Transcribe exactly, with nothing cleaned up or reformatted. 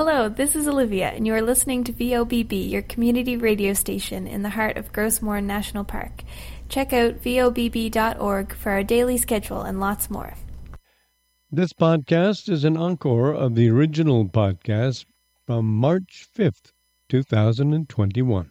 Hello, this is Olivia, and you are listening to V O B B, your community radio station in the heart of Grossmoor National Park. Check out V O B B dot org for our daily schedule and lots more. This podcast is an encore of the original podcast from March fifth, two thousand twenty-one.